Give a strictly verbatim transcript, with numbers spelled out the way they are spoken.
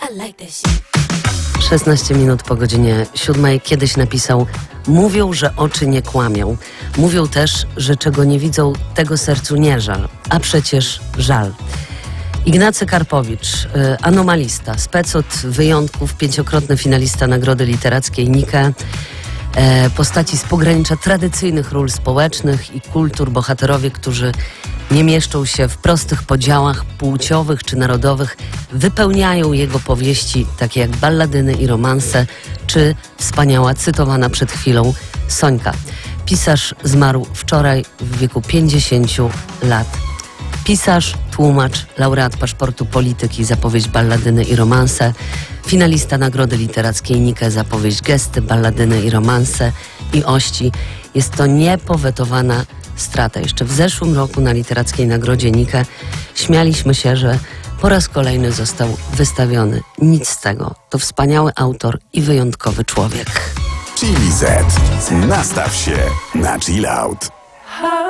szesnaście minut po godzinie siódmej. Kiedyś napisał: mówią, że oczy nie kłamią. Mówią też, że czego nie widzą, tego sercu nie żal. A przecież żal. Ignacy Karpowicz, anomalista, spec od wyjątków, pięciokrotny finalista Nagrody Literackiej Nike, postaci z pogranicza tradycyjnych ról społecznych i kultur, bohaterowie, którzy nie mieszczą się w prostych podziałach płciowych czy narodowych, wypełniają jego powieści, takie jak Balladyny i romanse, czy wspaniała, cytowana przed chwilą Sońka. Pisarz zmarł wczoraj w wieku pięćdziesięciu lat. Pisarz, tłumacz, laureat paszportu polityki za powieść Balladyny i romanse, finalista Nagrody Literackiej Nike za powieść Gesty, Balladyny i romanse i Ości. Jest to niepowetowana strata. Jeszcze w zeszłym roku na Literackiej Nagrodzie Nike śmialiśmy się, że po raz kolejny został wystawiony. Nic z tego. To wspaniały autor i wyjątkowy człowiek. Chili Z. Nastaw się na chill out.